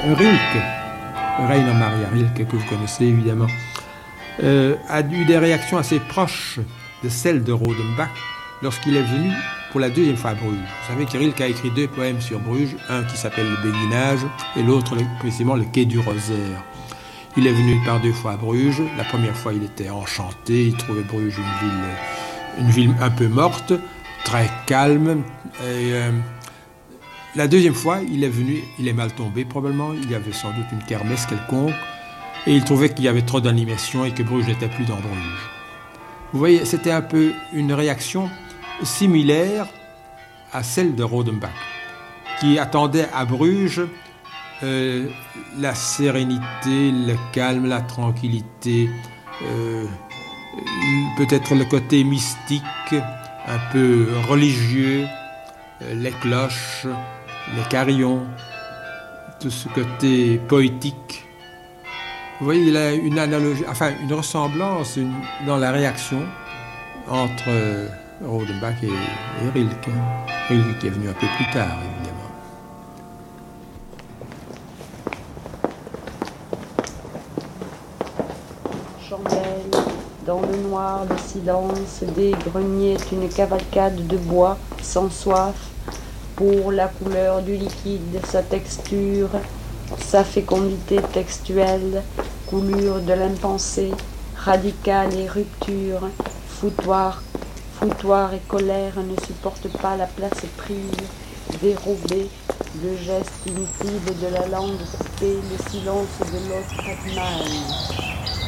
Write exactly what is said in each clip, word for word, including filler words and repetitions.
Rilke, Rainer Maria Rilke, que vous connaissez évidemment, euh, a eu des réactions assez proches de celles de Rodenbach lorsqu'il est venu pour la deuxième fois à Bruges. Vous savez que Rilke a écrit deux poèmes sur Bruges, un qui s'appelle Le Béguinage et l'autre précisément Le Quai du Rosaire. Il est venu par deux fois à Bruges. La première fois, il était enchanté, il trouvait Bruges une ville, une ville un peu morte, très calme. Et, euh, la deuxième fois, il est venu, il est mal tombé probablement, il y avait sans doute une kermesse quelconque, et il trouvait qu'il y avait trop d'animation et que Bruges n'était plus dans Bruges. Vous voyez, c'était un peu une réaction similaire à celle de Rodenbach, qui attendait à Bruges euh, la sérénité, le calme, la tranquillité, euh, peut-être le côté mystique, un peu religieux, euh, les cloches, les carillons, tout ce côté poétique. Vous voyez, il y a une analogie, enfin une ressemblance une, dans la réaction entre euh, Rodenbach et, et Rilke. Rilke qui est venu un peu plus tard, évidemment. Chandelle, dans le noir, le silence des greniers est une cavalcade de bois sans soif pour la couleur du liquide, sa texture, sa fécondité textuelle, coulure de l'impensé, radicale et rupture, foutoir, foutoir et colère ne supportent pas la place prise, dérobée, le geste inutile de la langue coupée, le silence de l'autre animal.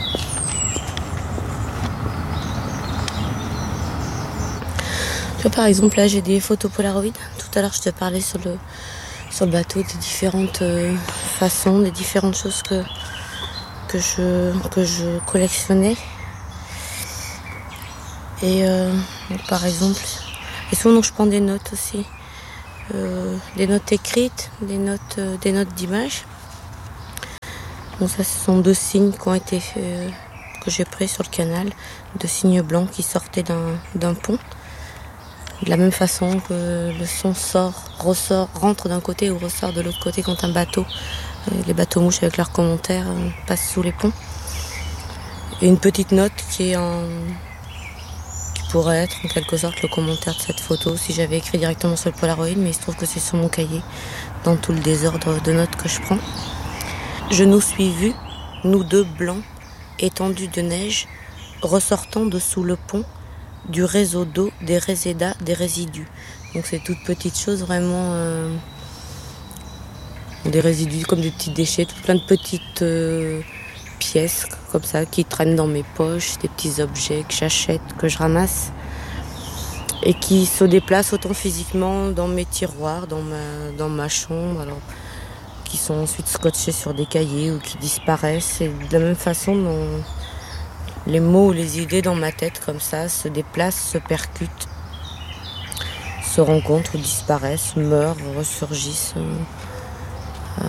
Par exemple, là j'ai des photos Polaroid. Tout à l'heure je te parlais sur le, sur le bateau des différentes euh, façons, des différentes choses que, que, je, que je collectionnais. Et euh, par exemple, et souvent je prends des notes aussi. Euh, des notes écrites, des notes, euh, des notes d'images. Bon, ça ce sont deux signes qui ont été euh, que j'ai pris sur le canal, deux signes blancs qui sortaient d'un, d'un pont. De la même façon que le son sort, ressort, rentre d'un côté ou ressort de l'autre côté quand un bateau, euh, les bateaux mouches avec leurs commentaires euh, passent sous les ponts. Et une petite note qui est en, qui pourrait être en quelque sorte le commentaire de cette photo si j'avais écrit directement sur le Polaroid, mais il se trouve que c'est sur mon cahier, dans tout le désordre de notes que je prends. Je nous suis vus, nous deux blancs, étendus de neige, ressortant de sous le pont, du réseau d'eau, des résédas, des résidus. Donc c'est toutes petites choses vraiment, euh, des résidus comme des petits déchets, tout plein de petites euh, pièces comme ça qui traînent dans mes poches, des petits objets que j'achète, que je ramasse et qui se déplacent autant physiquement dans mes tiroirs, dans ma, dans ma chambre, alors qui sont ensuite scotchés sur des cahiers ou qui disparaissent. Et de la même façon, dans les mots ou les idées dans ma tête, comme ça, se déplacent, se percutent, se rencontrent, disparaissent, meurent, ressurgissent. Euh...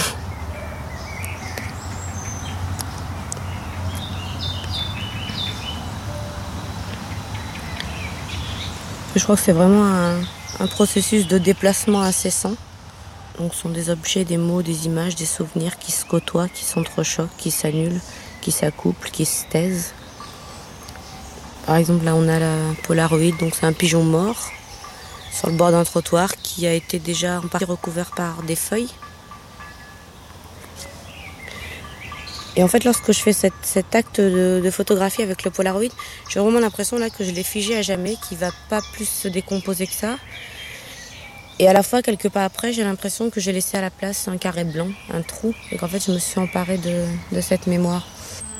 Je crois que c'est vraiment un, un processus de déplacement incessant. Donc ce sont des objets, des mots, des images, des souvenirs qui se côtoient, qui s'entrechoquent, qui s'annulent, qui s'accouplent, qui se taisent. Par exemple, là, on a la Polaroid, donc c'est un pigeon mort sur le bord d'un trottoir qui a été déjà en partie recouvert par des feuilles. Et en fait, lorsque je fais cette, cet acte de, de photographie avec le Polaroid, j'ai vraiment l'impression là que je l'ai figé à jamais, qu'il ne va pas plus se décomposer que ça. Et à la fois, quelque part après, j'ai l'impression que j'ai laissé à la place un carré blanc, un trou, et qu'en fait, je me suis emparée de, de cette mémoire.